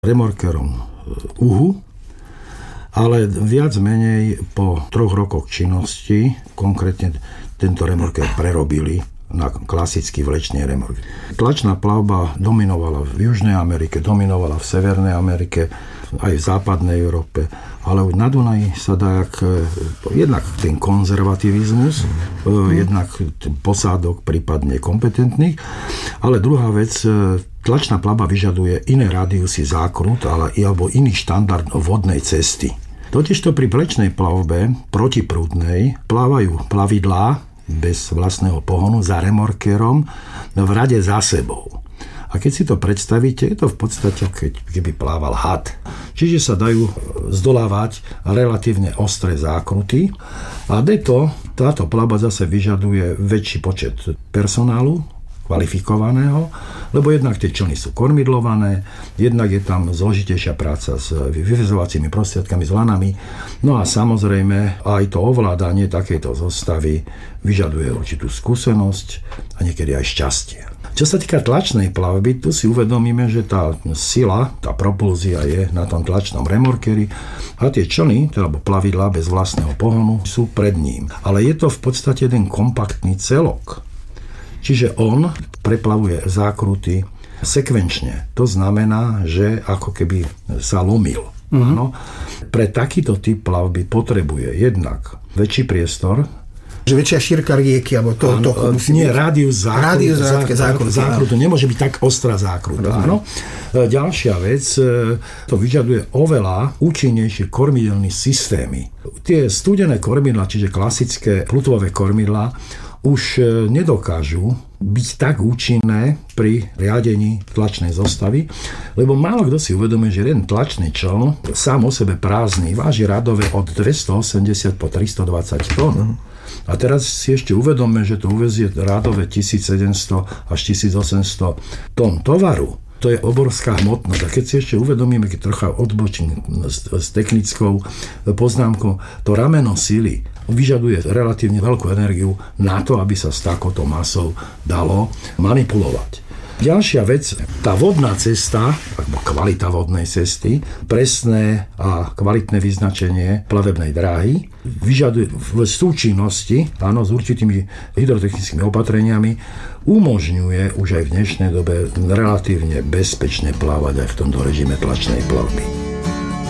remorkerom UHU, ale viac menej po 3 rokoch činnosti, konkrétne tento remorker prerobili na klasický vlečný remorker. Tlačná plavba dominovala v Južnej Amerike, dominovala v Severnej Amerike, aj v západnej Európe, ale na Dunaji sa dá jednak ten konzervativizmus, jednak posádok prípadne kompetentných, ale druhá vec, tlačná plavba vyžaduje iné rádiusy zákrut alebo iný štandard vodnej cesty. Totižto pri vlečnej plavbe protiprúdnej plávajú plavidlá bez vlastného pohonu za remorkerom v rade za sebou. A keď si to predstavíte, je to v podstate, keby plával had. Čiže sa dajú zdolávať relatívne ostré zákruty. A táto plavba zase vyžaduje väčší počet personálu, kvalifikovaného, lebo jednak tie člny sú kormidlované, jednak je tam zložitejšia práca s vyvezovacími prostriedkami, s lanami. No a samozrejme aj to ovládanie takejto zostavy vyžaduje určitú skúsenosť a niekedy aj šťastie. Čo sa týka tlačnej plavby, tu si uvedomíme, že tá sila, tá propulzia je na tom tlačnom remorkeri a tie člny, alebo plavidlá bez vlastného pohonu, sú pred ním. Ale je to v podstate jeden kompaktný celok. Čiže on preplavuje zákruty sekvenčne. To znamená, že ako keby sa lomil. No, pre takýto typ plavby potrebuje jednak väčší priestor, že väčšia šírka rieky, alebo to musí nie, rádius zákrutu. Nemôže byť tak ostrá zákruta. Áno. Ďalšia vec, to vyžaduje oveľa účinnejšie kormidelné systémy. Tie studené kormidlá, čiže klasické plutvové kormidlá, už nedokážu byť tak účinné pri riadení tlačnej zostavy, lebo málo kto si uvedomuje, že jeden tlačný čln sám o sebe prázdny váži radové od 280 po 320 tón. A teraz si ešte uvedome, že to uvezie radové 1700 až 1800 tón tovaru. To je obrovská hmotnosť. A keď si ešte uvedomíme, keď trocha odbočím s technickou poznámkou, to rameno sily vyžaduje relatívne veľkú energiu na to, aby sa s takouto masou dalo manipulovať. Ďalšia vec, tá vodná cesta, alebo kvalita vodnej cesty, presné a kvalitné vyznačenie plavebnej dráhy vyžaduje v súčinnosti, áno, s určitými hydrotechnickými opatreniami, umožňuje už aj v dnešnej dobe relatívne bezpečne plávať aj v tomto režime tlačnej plavby.